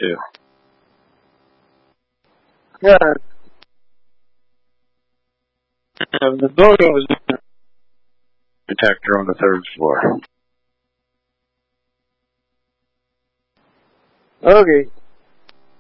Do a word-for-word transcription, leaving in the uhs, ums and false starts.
too. Yeah. Uh, the building was detector on the third floor. Okay.